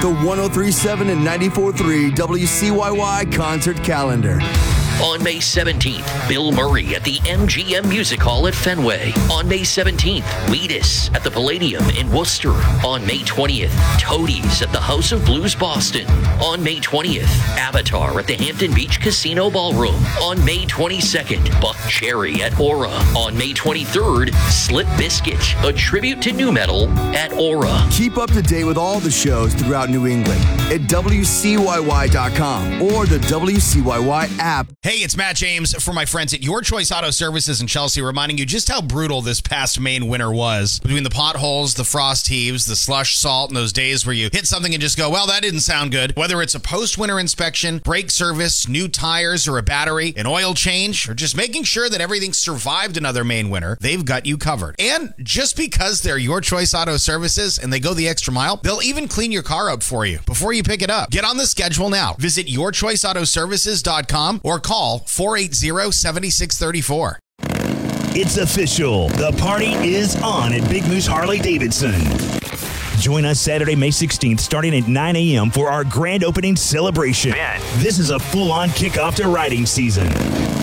the 103.7 and 94.3 WCYY concert calendar. On May 17th, Bill Murray at the MGM Music Hall at Fenway. On May 17th, Wheatus at the Palladium in Worcester. On May 20th, Toadies at the House of Blues Boston. On May 20th, Avatar at the Hampton Beach Casino Ballroom. On May 22nd, Buck Cherry at Aura. On May 23rd, Slip Biscuit, a tribute to nu metal at Aura. Keep up to date with all the shows throughout New England at WCYY.com or the WCYY app. Hey, it's Matt James for my friends at Your Choice Auto Services in Chelsea, reminding you just how brutal this past Maine winter was. Between the potholes, the frost heaves, the slush salt, and those days where you hit something and just go, well, that didn't sound good. Whether it's a post-winter inspection, brake service, new tires or a battery, an oil change, or just making sure that everything survived another Maine winter, they've got you covered. And just because they're Your Choice Auto Services and they go the extra mile, they'll even clean your car up for you before you pick it up. Get on the schedule now. Visit yourchoiceautoservices.com or call 480-7634. It's official. The party is on at Big Moose Harley-Davidson. Join us Saturday, May 16th, starting at 9 a.m. for our grand opening celebration. This is a full-on kickoff to riding season.